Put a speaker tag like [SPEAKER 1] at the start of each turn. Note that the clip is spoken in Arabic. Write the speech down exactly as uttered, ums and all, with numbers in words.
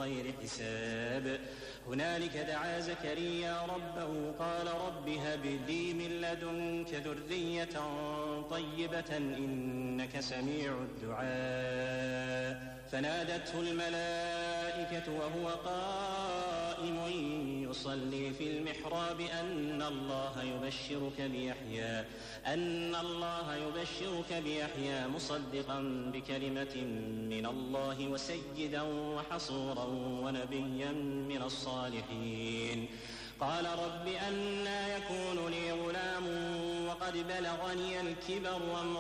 [SPEAKER 1] بغير حساب. هنالك دعا زكريا ربه قال رب هب لي من لدنك ذرية طيبة إنك سميع الدعاء. فنادته الملائكة وهو قائم يصلي في المحراب أن الله يبشرك بيحيى أن الله يبشرك بيحيى مصدقا بكلمة من الله وسيدا وحصورا ونبيا من الصالحين. قال رب أنى يكون لي غلام وقد بلغني الكبر